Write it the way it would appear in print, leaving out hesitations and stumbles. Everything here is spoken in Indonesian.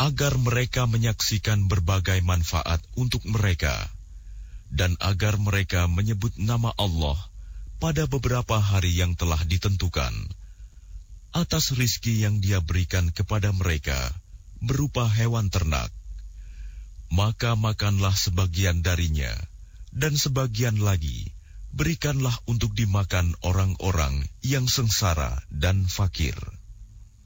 agar mereka menyaksikan berbagai manfaat untuk mereka, dan agar mereka menyebut nama Allah pada beberapa hari yang telah ditentukan, atas rizki yang Dia berikan kepada mereka berupa hewan ternak. Maka makanlah sebagian darinya, dan sebagian lagi berikanlah untuk dimakan orang-orang yang sengsara dan fakir.